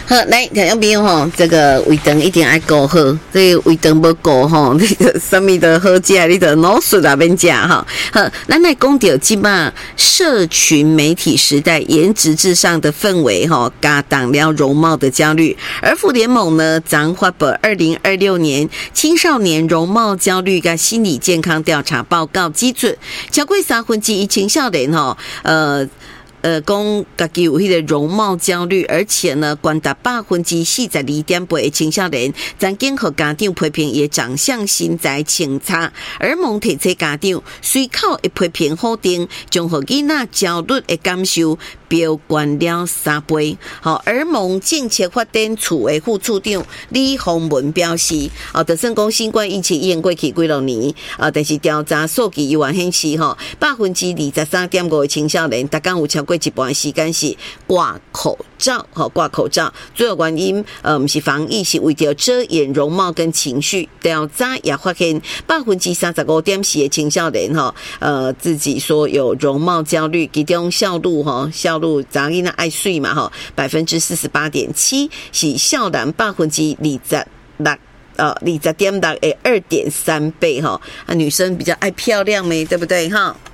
好，来，听众朋友吼，这个胃肠一定要顾好，这个胃肠无顾吼，你个什么都好食，你就脑笋也免食哈。好，咱来讲到即马社群媒体时代，颜值至上的氛围哈，加挡了容貌的焦虑。儿福联盟呢，将发布2026年青少年容貌焦虑跟心理健康调查报告基准，超过1/3青少年吼，讲家己有迄个容貌焦虑，而且呢，高达42.8%的青少年曾经和家长批评伊长相、身材清差，儿蒙提测家长随口一批评否定，将和囡仔焦虑的感受飙悬了3倍。好，儿蒙政策发展处的副处长李宏文表示，就算讲新冠疫情已经过去几落年，但是调查数据又显示，23.5%的青少年，大概有超过一半时间是挂口罩，挂口罩。主要原因，不是防疫，是为了遮掩容貌跟情绪。调查也发现，35.4%的青少年，自己说有容貌焦虑，其中少女查囡仔爱水嘛，48.7%是少男26%。20.6的2.3倍女生比较爱漂亮没，对不对哈？